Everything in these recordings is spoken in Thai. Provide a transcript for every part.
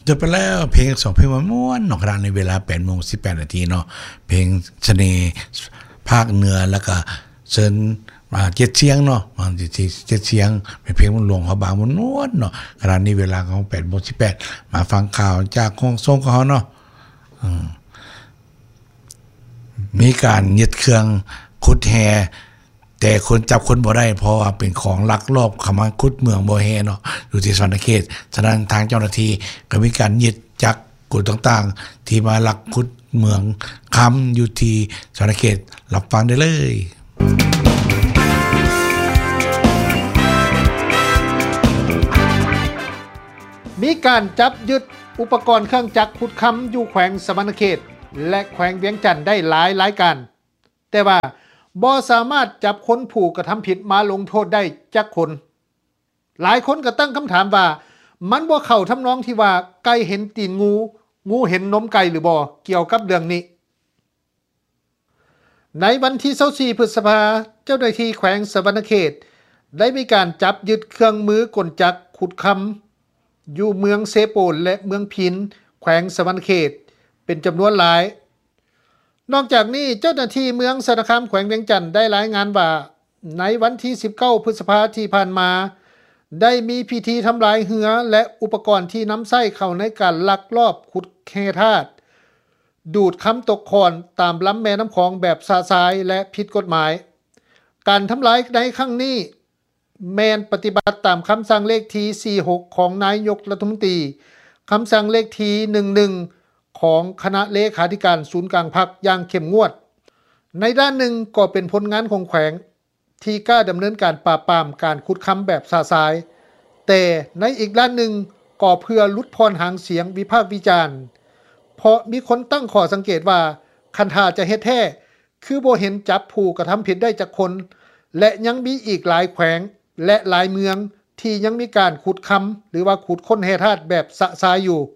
จบไปแล้วเพลง2เพลงม่วนๆเนาะขณะในเวลา 8:18 น.เนาะเพลงเสน่ห์ภาคเหนือแล้วก็เชิญเจ็ดเสียงเนาะที่เจ็ดเสียงเป็นเพลงหลวงเขาบางม่วนๆเนาะขณะนี้เวลาของ 8:18 มาฟังข่าวจากห้องส่งของเขาเนาะมีการยึดเครื่องขุดแฮแต่คนจับคนบ่ได้เพราะว่าเป็นของลักลอบเข้ามาขุดเมืองบ่แฮเนาะอยู่ที่สวรรณเขตฉะนั้นทางเจ้าหน้าที่ก็มีการยึดจักรกฎต่างๆที่มาลักขุดเมืองค้ำอยู่ที่สวรรณเขตรับฟังได้เลยมีการจับยึดอุปกรณ์เครื่องจักรขุดค้ำอยู่แขวงสวรรณเขตและแขวงเวียงจันทน์ได้หลายรายการแต่ว่าบ่สามารถจับคนผู้กระทำผิดมาลงโทษได้จักคนหลายคนก็ตั้งคำถามว่ามันบ่เข้าทำนองที่ว่าไก่เห็นตีนงูเห็นนมไก่หรือบ่เกี่ยวกับเรื่องนี้ในวันที่24พฤษภาคมเจ้าหน้าที่แขวงสวรรณเขตได้มีการจับยึดเครื่องมือกลจักรขุดค้ำอยู่เมืองเซโปนและเมืองพินแขวงสวรรณเขตเป็นจำนวนหลายนอกจากนี้เจ้าหน้าที่เมืองสารคามแขวงเวียงจันทน์ได้รายงานว่าในวันที่19พฤษภาคมที่ผ่านมาได้มีพิธีทำลายเหือและอุปกรณ์ที่นำใช้เข้าในการลักลอบขุดแร่ธาตุดูดค้ำตกคอนตามลำแม่น้ำคลองแบบซาซายและผิดกฎหมายการทำลายในครั้งนี้แมนปฏิบัติตามคำสั่งเลขที่46ของนายกรัฐมนตรีคำสั่งเลขที่11ของคณะเลขาธิการศูนย์กลางพรรคอย่างเข้มงวดในด้านหนึ่งก็เป็นผลงานของแขวงที่กล้าดำเนินการปราบปรามการขุดค้ำแบบซาซายแต่ในอีกด้านหนึ่งก็เพื่อลดพรหางเสียงวิพากษ์วิจารณ์เพราะมีคนตั้งข้อสังเกตว่าคันท่าจะเฮ็ดแท้คือบ่เห็นจับผู้กระทำผิดได้จักคนและยังมีอีกหลายแขวงและหลายเมืองที่ยังมีการขุดค้ำหรือว่าขุดค้นแร่ธาตุแบบซะซายอยู่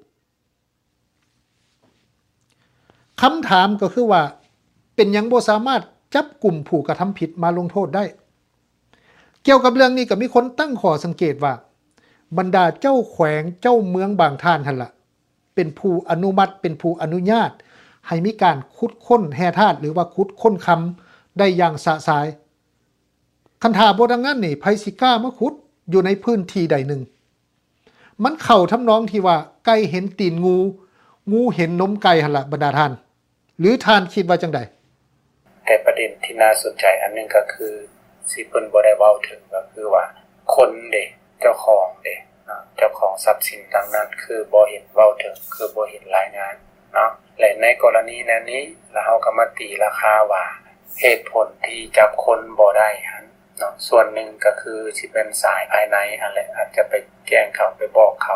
คำถามก็คือว่าเป็นหยังบ่สามารถจับกลุ่มผู้กระทำผิดมาลงโทษได้เกี่ยวกับเรื่องนี้ก็มีคนตั้งข้อสังเกตว่าบรรดาเจ้าแขวงเจ้าเมืองบางท่านหั่นล่ะเป็นผู้อนุมัติเป็นผู้อนุญาตให้มีการขุดค้นแร่ธาตุหรือว่าขุดค้นค้ำได้อย่างสะสายคันท่าบ่ดังนั้นนี่ไผสิกล้ามาขุดอยู่ในพื้นที่ใดหนึ่งมันเข้าทำนองที่ว่าไก่เห็นตีนงูเห็นนมไก่หั่นล่ะบรรดาท่านหรือท่านคิดว่าจังได๋แต่ประเด็นที่น่าสนใจอันนึงก็คือสิเพิ่นบ่ได้เว้าถึงก็คือว่าคนเด้เจ้าของเด้เจ้าของทรัพย์สินต่างนั้นคือบ่เห็นเว้าถึงคือบ่เห็นรายงานเนาะและในกรณีนั้นนี้แล้วเฮาก็มาตีราคาว่าเหตุผลที่จับคนบ่ได้หั่นเนาะส่วนหนึ่งก็คือสิเป็นสายภายในอะไรอาจจะไปแจ้งเขาไปบอกเขา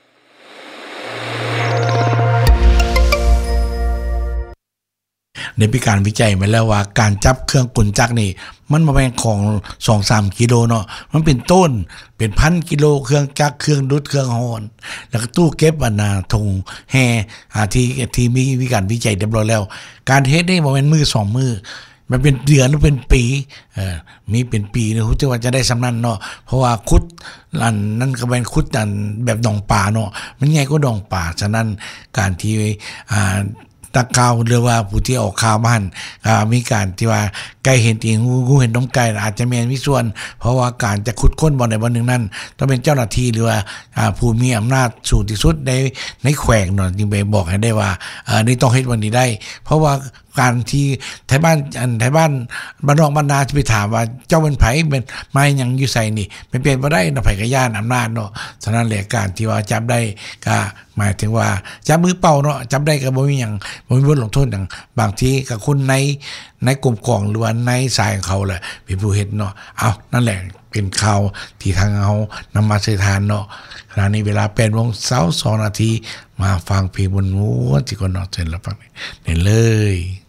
ได้มีการวิจัยมาแล้วว่าการจับเครื่องกลจักรนี่มันบ่แม่นของ 2-3 กิโลเนาะมันเป็นต้นเป็นพันกิโลเครื่องจักรเครื่องดุดเครื่องโหนแล้วก็ตู้เก็บอันน่ะถุงแฮที่มีการวิจัยเรียบร้อยแล้วการเฮ็ดนี่บ่แม่นมือ2มือมันเป็นเดือนหรือเป็นปีมีเป็นปีนะฮู้จักว่าจะได้สำนั้นเนาะเพราะว่าขุดอันนั้นก็เป็นขุดอันแบบดองป่าเนาะมันใหญ่กว่าดองป่าฉะนั้นการที่ตะกาวหรือว่าผู้ที่ออกข่าวบ้านมีการที่ว่าไก่เห็นตีงูเห็นนมไก่อาจจะมีส่วนเพราะว่าการจะขุดค้นบ่อนใดบ่อนหนึ่งนั้นต้องเป็นเจ้าหน้าที่หรือว่าผู้มีอำนาจสูงที่สุดในแขวงเนาะจึงไปบอกให้ได้ว่านี่ต้องเฮ็ดวันนี้ได้เพราะว่าการที่ไทบ้านบ้านนอกบ้านนาจะไปถามว่าเจ้าเป็นไผเป็นมาหยังอยู่ไสนี่มันเป็นบ่ได้เนาะไผก็ย่านอำนาจเนาะฉะนั้นแหละการที่ว่าจับได้ก็หมายถึงว่าจับมือเปล่าเนาะจับได้ก็บ่มีหยังบ่มีบทลงโทษหยังบางทีก็คนในกลุ่มของหรือว่าในสายของเขาแหละเป็นผู้เฮ็ดเนาะเอานั่นแหละเป็นข่าวที่ทางเฮานำมาใช้ทานเนาะขณะนี้เวลา 8:22 น.มาฟังเพลงบนหัวที่ก่อนนอนเสร็จแล้วฟังนี่เลย